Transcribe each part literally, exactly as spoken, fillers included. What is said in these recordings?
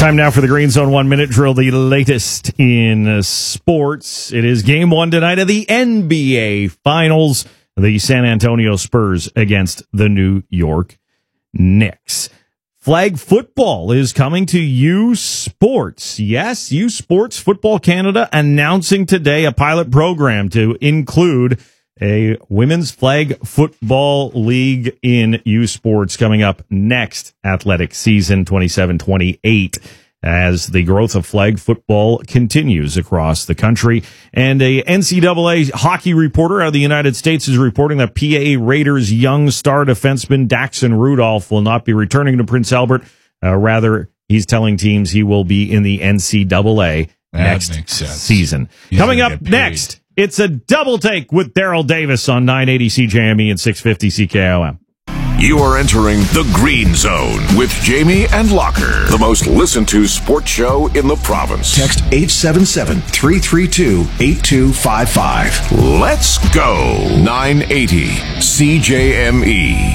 Time now for the Green Zone One Minute Drill, the latest in uh, sports. It is game one tonight of the N B A Finals. The San Antonio Spurs against the New York Knicks. Flag football is coming to U Sports. Yes, U Sports Football Canada announcing today a pilot program to include a women's flag football league in U Sports coming up next athletic season twenty-seven twenty-eight as the growth of flag football continues across the country. And a N C double A hockey reporter out of the United States is reporting that P A Raiders young star defenseman Daxon Rudolph will not be returning to Prince Albert. Uh, rather, he's telling teams he will be in the N C double A next season. He's coming up next, it's a double take with Daryl Davis on nine eighty C J M E and six fifty C K O M. You are entering the Green Zone with Jamie and Locker, the most listened to sports show in the province. Text eight seven seven, three three two, eight two five five. Let's go. nine eighty C J M E.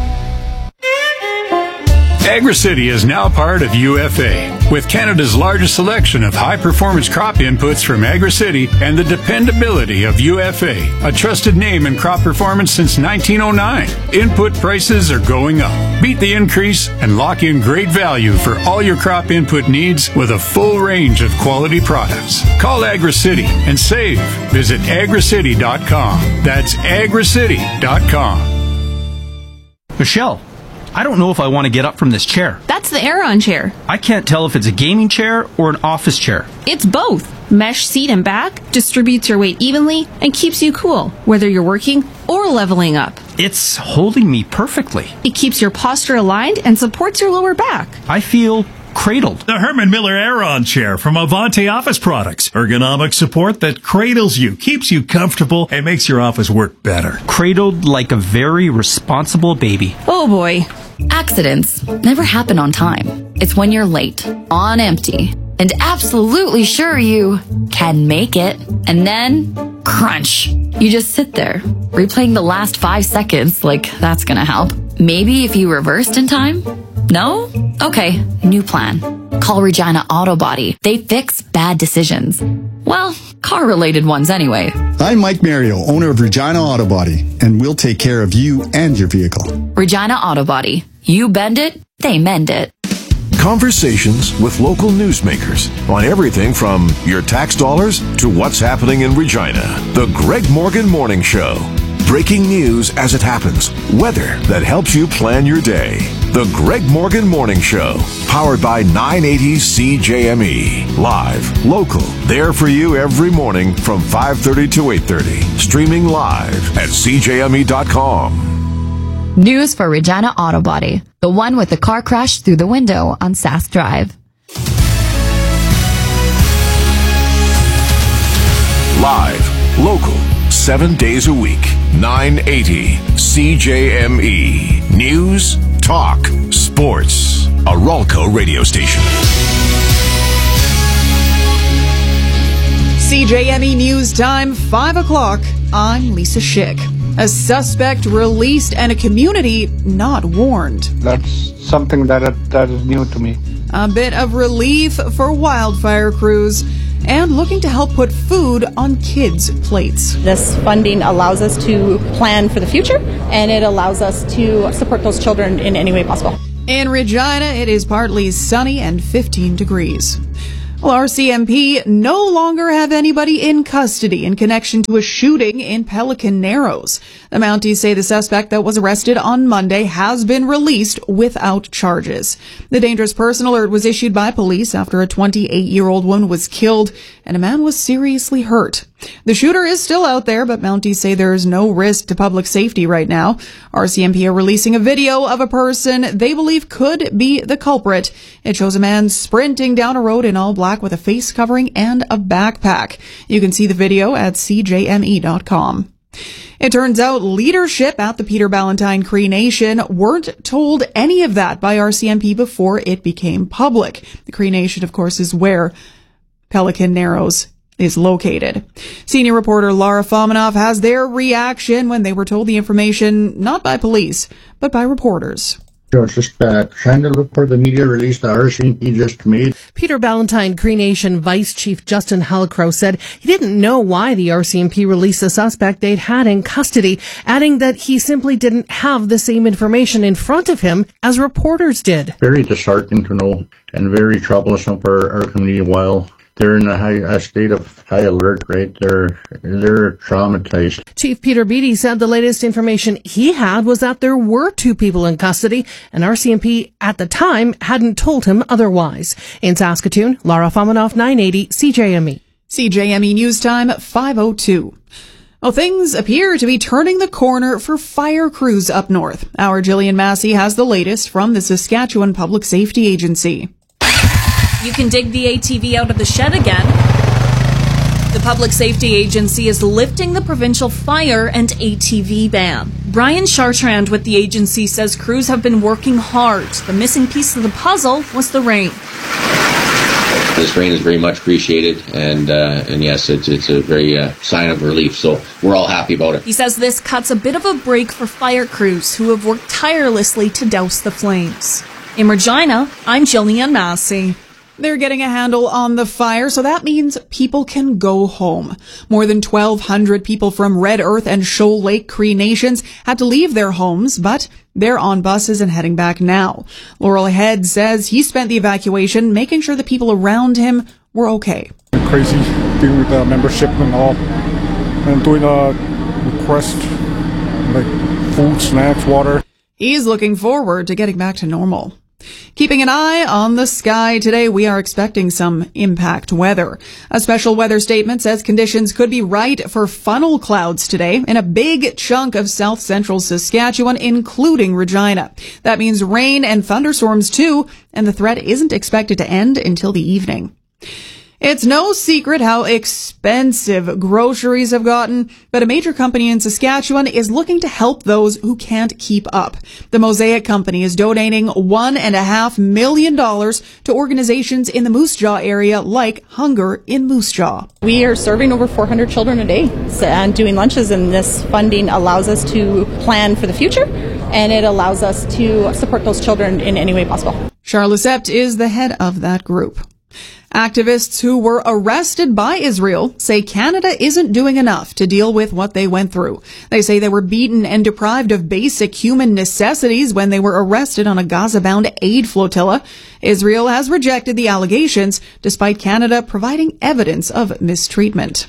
AgriCity is now part of U F A. With Canada's largest selection of high-performance crop inputs from AgriCity and the dependability of U F A, a trusted name in crop performance since nineteen oh nine. Input prices are going up. Beat the increase and lock in great value for all your crop input needs with a full range of quality products. Call AgriCity and save. Visit agricity dot com. That's agricity dot com. Michelle, I don't know if I want to get up from this chair. That's the Aeron chair. I can't tell if it's a gaming chair or an office chair. It's both. Mesh seat and back distributes your weight evenly and keeps you cool, whether you're working or leveling up. It's holding me perfectly. It keeps your posture aligned and supports your lower back. I feel cradled. The Herman Miller Aeron chair from Avante Office Products. Ergonomic support that cradles you, keeps you comfortable, and makes your office work better. Cradled like a very responsible baby. Oh boy. Accidents never happen on time. It's when you're late, on empty, and absolutely sure you can make it. And then, crunch. You just sit there, replaying the last five seconds like that's gonna help. Maybe if you reversed in time? No? Okay, new plan. Call Regina Auto Body. They fix bad decisions. Well, car-related ones anyway. I'm Mike Mario, owner of Regina Auto Body, and we'll take care of you and your vehicle. Regina Auto Body. You bend it, they mend it. Conversations with local newsmakers on everything from your tax dollars to what's happening in Regina. The Greg Morgan Morning Show. Breaking news as it happens. Weather that helps you plan your day. The Greg Morgan Morning Show. Powered by nine eighty C J M E. Live, local, there for you every morning from five thirty to eight thirty. Streaming live at c j m e dot com. News for Regina Auto Body. The one with the car crash through the window on Sask Drive. Live, local, seven days a week. nine eighty C J M E. News, talk, sports. A Ralco radio station. C J M E News Time, five o'clock. I'm Lisa Schick. A suspect released and a community not warned. That's something that that is new to me. A bit of relief for wildfire crews and looking to help put food on kids' plates. This funding allows us to plan for the future, and it allows us to support those children in any way possible. In Regina, it is partly sunny and fifteen degrees. Well, R C M P no longer have anybody in custody in connection to a shooting in Pelican Narrows. The Mounties say the suspect that was arrested on Monday has been released without charges. The dangerous person alert was issued by police after a twenty-eight-year-old woman was killed and a man was seriously hurt. The shooter is still out there, but Mounties say there is no risk to public safety right now. R C M P are releasing a video of a person they believe could be the culprit. It shows a man sprinting down a road in all black with a face covering and a backpack. You can see the video at c j m e dot com. It turns out leadership at the Peter Ballantine Cree Nation weren't told any of that by R C M P before it became public. The Cree Nation, of course, is where Pelican Narrows is located. Senior reporter Laura Fominoff has their reaction when they were told the information not by police, but by reporters. I was just uh, trying to look for the media release that R C M P just made. Peter Ballantyne, Cree Nation Vice Chief Justin Halcrow said he didn't know why the R C M P released the suspect they'd had in custody, adding that he simply didn't have the same information in front of him as reporters did. Very disheartening to know and very troublesome for our community while they're in a, high, a state of high alert, right? They're, they're traumatized. Chief Peter Beattie said the latest information he had was that there were two people in custody, and R C M P at the time hadn't told him otherwise. In Saskatoon, Lara Fomanoff, nine eighty C J M E. C J M E News Time, five oh two. Well, things appear to be turning the corner for fire crews up north. Our Jillian Massey has the latest from the Saskatchewan Public Safety Agency. You can dig the A T V out of the shed again. The Public Safety Agency is lifting the provincial fire and A T V ban. Brian Chartrand with the agency says crews have been working hard. The missing piece of the puzzle was the rain. This rain is very much appreciated, and uh, and yes, it's it's a very uh, sign of relief. So we're all happy about it. He says this cuts a bit of a break for fire crews who have worked tirelessly to douse the flames. In Regina, I'm Jillian Massey. They're getting a handle on the fire, so that means people can go home. More than twelve hundred people from Red Earth and Shoal Lake Cree Nations had to leave their homes, but they're on buses and heading back now. Laurel Head says he spent the evacuation making sure the people around him were okay. Crazy dealing with the membership and all, and doing a request, like food, snacks, water. He's looking forward to getting back to normal. Keeping an eye on the sky today, we are expecting some impact weather. A special weather statement says conditions could be right for funnel clouds today in a big chunk of south central Saskatchewan, including Regina. That means rain and thunderstorms too, and the threat isn't expected to end until the evening. It's no secret how expensive groceries have gotten, but a major company in Saskatchewan is looking to help those who can't keep up. The Mosaic Company is donating one and a half million dollars to organizations in the Moose Jaw area like Hunger in Moose Jaw. We are serving over four hundred children a day and doing lunches, and this funding allows us to plan for the future, and it allows us to support those children in any way possible. Charlotte Sept is the head of that group. Activists who were arrested by Israel say Canada isn't doing enough to deal with what they went through. They say they were beaten and deprived of basic human necessities when they were arrested on a Gaza-bound aid flotilla. Israel has rejected the allegations, despite Canada providing evidence of mistreatment.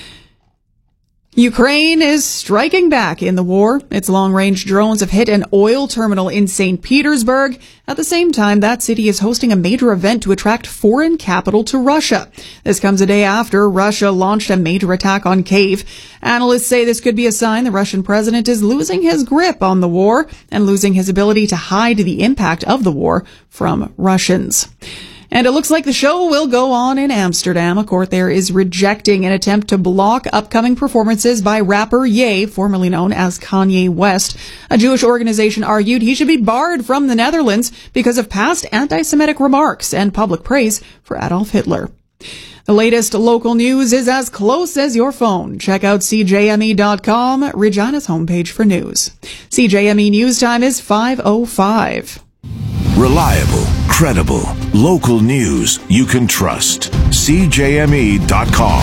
Ukraine is striking back in the war. Its long-range drones have hit an oil terminal in Saint Petersburg. At the same time, that city is hosting a major event to attract foreign capital to Russia. This comes a day after Russia launched a major attack on Kyiv. Analysts say this could be a sign the Russian president is losing his grip on the war and losing his ability to hide the impact of the war from Russians. And it looks like the show will go on in Amsterdam. A court there is rejecting an attempt to block upcoming performances by rapper Ye, formerly known as Kanye West. A Jewish organization argued he should be barred from the Netherlands because of past anti-Semitic remarks and public praise for Adolf Hitler. The latest local news is as close as your phone. Check out C J M E dot com, Regina's homepage for news. C J M E News Time is five oh five. Reliable, credible, local news you can trust. C J M E dot com.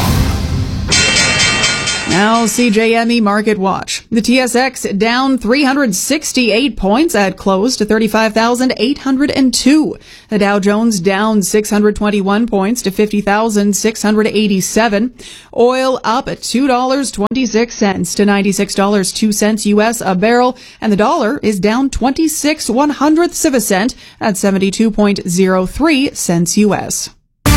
Now, C J M E Market Watch. The T S X down three hundred sixty-eight points at close to thirty-five thousand eight hundred two. The Dow Jones down six hundred twenty-one points to fifty thousand six hundred eighty-seven. Oil up at two dollars and twenty-six cents to ninety-six dollars and two cents U S a barrel. And the dollar is down twenty-six one hundredths of a cent at seventy-two point oh three cents U S.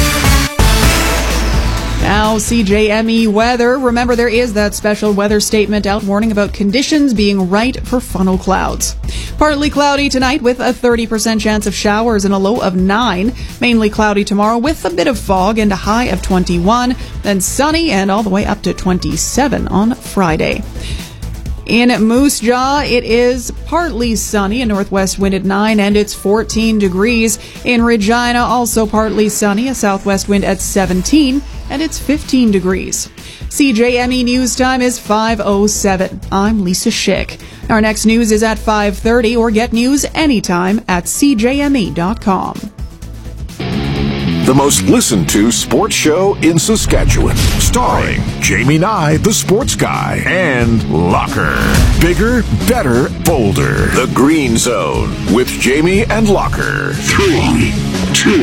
Now, C J M E weather. Remember, there is that special weather statement out warning about conditions being right for funnel clouds. Partly cloudy tonight with a thirty percent chance of showers and a low of nine. Mainly cloudy tomorrow with a bit of fog and a high of twenty-one. Then sunny and all the way up to twenty-seven on Friday. In Moose Jaw, it is partly sunny, a northwest wind at nine, and it's fourteen degrees. In Regina, also partly sunny, a southwest wind at seventeen. and it's fifteen degrees. C J M E News Time is five oh seven. I'm Lisa Schick. Our next news is at five thirty, or get news anytime at c j m e dot com. The most listened to sports show in Saskatchewan. Starring Jamie Nye, the sports guy, and Locker. Bigger, better, bolder. The Green Zone with Jamie and Locker. Three, two,